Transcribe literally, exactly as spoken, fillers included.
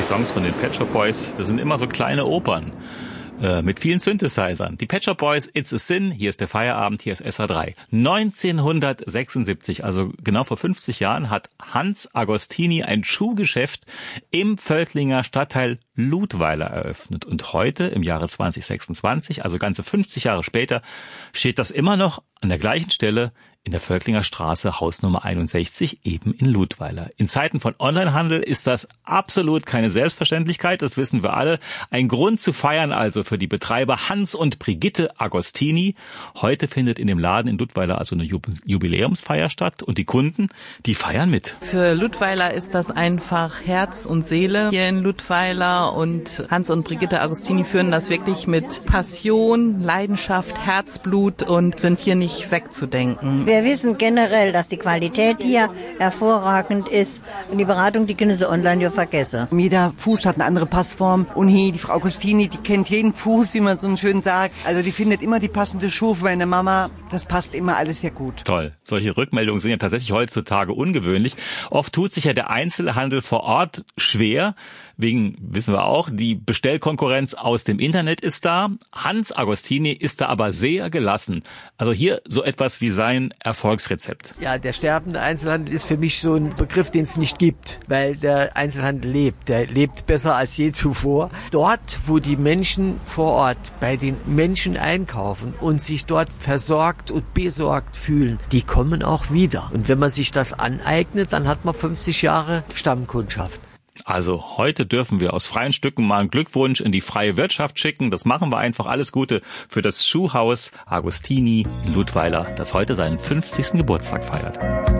Die Songs von den Pet Shop Boys, das sind immer so kleine Opern äh, mit vielen Synthesizern. Die Pet Shop Boys, It's a Sin, hier ist der Feierabend, hier ist S H drei. neunzehnhundertsechsundsiebzig, also genau vor fünfzig Jahren, hat Hans Agostini ein Schuhgeschäft im Völklinger Stadtteil Ludweiler eröffnet. Und heute, im Jahre zwanzig sechsundzwanzig, also ganze fünfzig Jahre später, steht das immer noch an der gleichen Stelle in der Völklinger Straße, Hausnummer einundsechzig, eben in Ludweiler. In Zeiten von Onlinehandel ist das absolut keine Selbstverständlichkeit, das wissen wir alle. Ein Grund zu feiern also für die Betreiber Hans und Brigitte Agostini. Heute findet in dem Laden in Ludweiler also eine Jubiläumsfeier statt und die Kunden, die feiern mit. Für Ludweiler ist das einfach Herz und Seele hier in Ludweiler und Hans und Brigitte Agostini führen das wirklich mit Passion, Leidenschaft, Herzblut und sind hier nicht wegzudenken. Wir wissen generell, dass die Qualität hier hervorragend ist und die Beratung, die können Sie online ja vergessen. Jeder Fuß hat eine andere Passform und hier die Frau Agostini, die kennt jeden Fuß, wie man so schön sagt. Also die findet immer die passende Schuhe für meine Mama. Das passt immer alles sehr gut. Toll. Solche Rückmeldungen sind ja tatsächlich heutzutage ungewöhnlich. Oft tut sich ja der Einzelhandel vor Ort schwer. Wegen, wissen wir auch, die Bestellkonkurrenz aus dem Internet ist da. Hans Agostini ist da aber sehr gelassen. Also hier so etwas wie sein Erfolgsrezept. Ja, der sterbende Einzelhandel ist für mich so ein Begriff, den es nicht gibt, weil der Einzelhandel lebt. Der lebt besser als je zuvor. Dort, wo die Menschen vor Ort bei den Menschen einkaufen und sich dort versorgt und besorgt fühlen, die kommen auch wieder. Und wenn man sich das aneignet, dann hat man fünfzig Jahre Stammkundschaft. Also heute dürfen wir aus freien Stücken mal einen Glückwunsch in die freie Wirtschaft schicken. Das machen wir einfach. Alles Gute für das Schuhhaus Agostini in Ludweiler, das heute seinen fünfzigsten Geburtstag feiert.